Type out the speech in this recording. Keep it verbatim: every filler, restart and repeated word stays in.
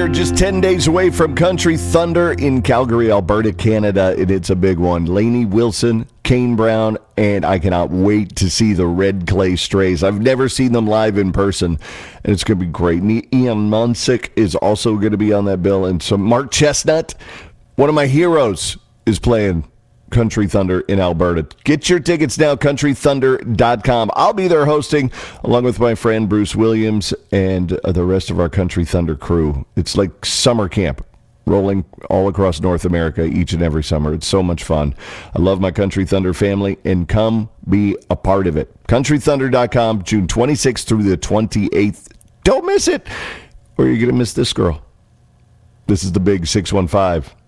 are just ten days away from Country Thunder in Calgary, Alberta, Canada, and it's a big one. Lainey Wilson, Kane Brown, and I cannot wait to see the Red Clay Strays. I've never seen them live in person, and it's going to be great. And Ian Munsick is also going to be on that bill, and so Mark Chestnut, one of my heroes, is playing Country Thunder in Alberta. Get your tickets now, country thunder dot com. I'll be there hosting along with my friend Bruce Williams and uh, the rest of our Country Thunder crew. It's like summer camp rolling all across North America each and every summer. It's so much fun. I love my Country Thunder family, and come be a part of it. country thunder dot com, June twenty-sixth through the twenty-eighth. Don't miss it, or you're going to miss this girl. This is the big six one five.